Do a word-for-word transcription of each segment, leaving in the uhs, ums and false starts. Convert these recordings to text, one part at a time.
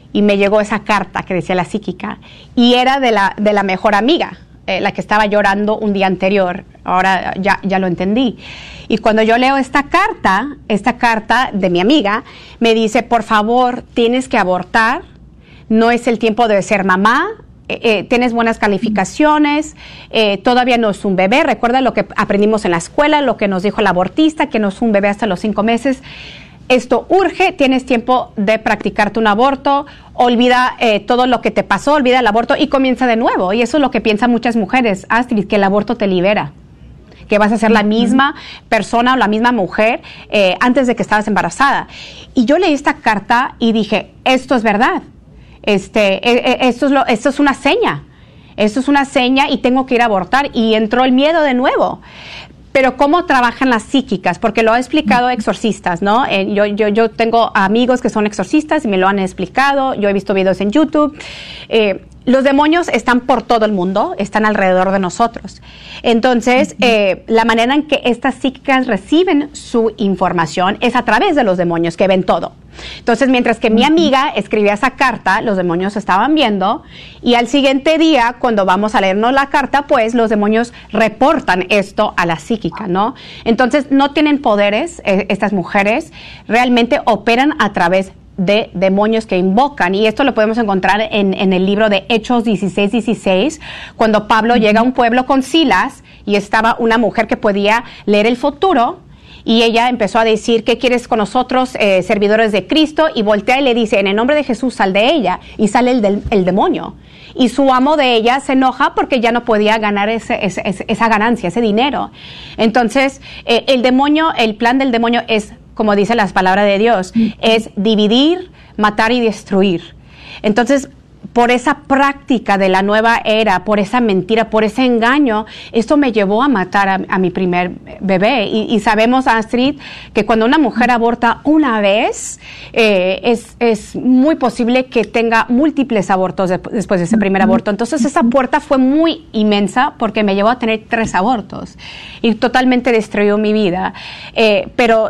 y me llegó esa carta que decía la psíquica, y era de la, de la mejor amiga, eh, la que estaba llorando un día anterior. Ahora ya, ya lo entendí. Y cuando yo leo esta carta, esta carta de mi amiga, me dice, por favor, tienes que abortar, no es el tiempo de ser mamá, eh, eh, tienes buenas calificaciones, eh, todavía no es un bebé, recuerda lo que aprendimos en la escuela, lo que nos dijo el abortista, que no es un bebé hasta los cinco meses. Esto urge, tienes tiempo de practicarte un aborto, olvida eh, todo lo que te pasó, olvida el aborto y comienza de nuevo. Y eso es lo que piensan muchas mujeres, Astrid, que el aborto te libera, que vas a ser la misma persona o la misma mujer eh, antes de que estabas embarazada. Y yo leí esta carta y dije, esto es verdad, este, eh, esto, es lo, esto es una seña, esto es una seña y tengo que ir a abortar. Y entró el miedo de nuevo. Pero ¿cómo trabajan las psíquicas? Porque lo ha explicado exorcistas, ¿no? Eh, yo, yo, yo tengo amigos que son exorcistas y me lo han explicado. Yo he visto videos en YouTube. Eh, los demonios están por todo el mundo, están alrededor de nosotros. Entonces, eh, la manera en que estas psíquicas reciben su información es a través de los demonios que ven todo. Entonces, mientras que mi amiga escribía esa carta, los demonios estaban viendo, y al siguiente día, cuando vamos a leernos la carta, pues los demonios reportan esto a la psíquica, ¿no? Entonces, no tienen poderes, eh, estas mujeres realmente operan a través de demonios que invocan, y esto lo podemos encontrar en, en el libro de Hechos dieciséis dieciséis, cuando Pablo uh-huh. llega a un pueblo con Silas, y estaba una mujer que podía leer el futuro, y ella empezó a decir, ¿qué quieres con nosotros, eh, servidores de Cristo? Y voltea y le dice, en el nombre de Jesús, sal de ella. Y sale el, del, el demonio. Y su amo de ella se enoja porque ya no podía ganar ese, ese, ese, esa ganancia, ese dinero. Entonces, eh, el demonio, el plan del demonio es, como dice las palabras de Dios, es dividir, matar y destruir. Entonces, por esa práctica de la nueva era, por esa mentira, por ese engaño, esto me llevó a matar a, a mi primer bebé. Y, y sabemos, Astrid, que cuando una mujer aborta una vez, eh, es, es muy posible que tenga múltiples abortos de, después de ese primer aborto. Entonces, esa puerta fue muy inmensa porque me llevó a tener tres abortos y totalmente destruyó mi vida. Eh, pero...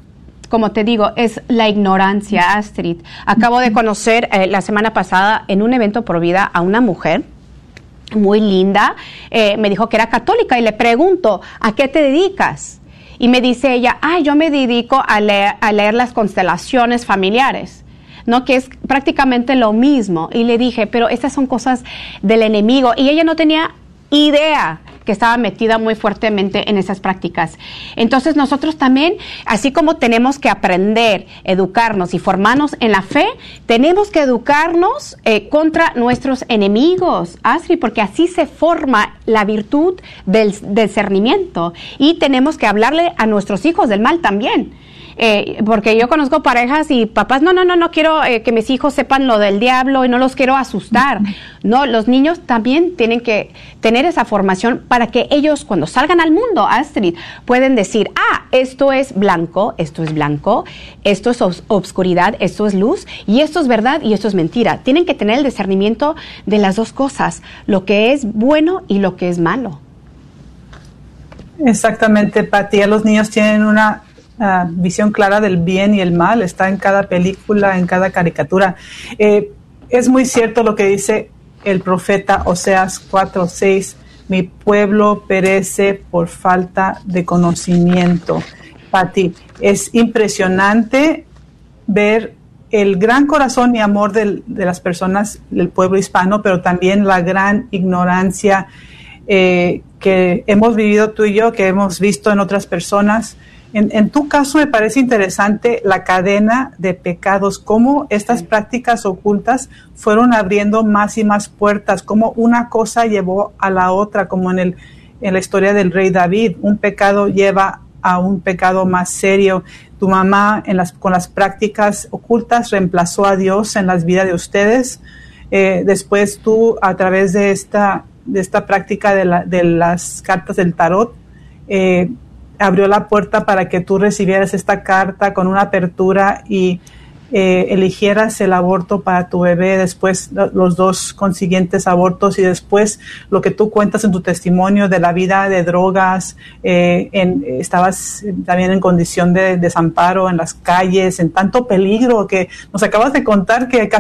Como te digo, es la ignorancia, Astrid. Acabo de conocer eh, la semana pasada en un evento Pro Vida a una mujer muy linda. Eh, me dijo que era católica y le pregunto, ¿a qué te dedicas? Y me dice ella, ah, yo me dedico a leer, a leer las constelaciones familiares, ¿no? Que es prácticamente lo mismo. Y le dije, pero estas son cosas del enemigo. Y ella no tenía idea que estaba metida muy fuertemente en esas prácticas. Entonces nosotros también, así como tenemos que aprender, educarnos y formarnos en la fe, tenemos que educarnos eh, contra nuestros enemigos, Astrid, porque así se forma la virtud del discernimiento, y tenemos que hablarle a nuestros hijos del mal también. Eh, porque yo conozco parejas y papás, no, no, no, no quiero eh, que mis hijos sepan lo del diablo y no los quiero asustar. No, los niños también tienen que tener esa formación para que ellos, cuando salgan al mundo, Astrid, pueden decir, ah, esto es blanco, esto es blanco, esto es os- obscuridad, esto es luz, y esto es verdad y esto es mentira. Tienen que tener el discernimiento de las dos cosas, lo que es bueno y lo que es malo. Exactamente, Pati. Los niños tienen una Uh, visión clara del bien y el mal, está en cada película, en cada caricatura. Eh, es muy cierto lo que dice el profeta Oseas cuatro seis, mi pueblo perece por falta de conocimiento. Pati, es impresionante ver el gran corazón y amor del, de las personas del pueblo hispano, pero también la gran ignorancia eh, que hemos vivido tú y yo, que hemos visto en otras personas. En, en tu caso me parece interesante la cadena de pecados, cómo estas prácticas ocultas fueron abriendo más y más puertas, cómo una cosa llevó a la otra, como en, el, en la historia del rey David, un pecado lleva a un pecado más serio. Tu mamá en las, con las prácticas ocultas reemplazó a Dios en las vidas de ustedes. Eh, después tú, a través de esta, de esta práctica de, la, de las cartas del tarot, eh, abrió la puerta para que tú recibieras esta carta con una apertura y eh, eligieras el aborto para tu bebé, después los dos consiguientes abortos, y después lo que tú cuentas en tu testimonio de la vida de drogas, eh, en, estabas también en condición de desamparo en las calles, en tanto peligro, que nos acabas de contar que casi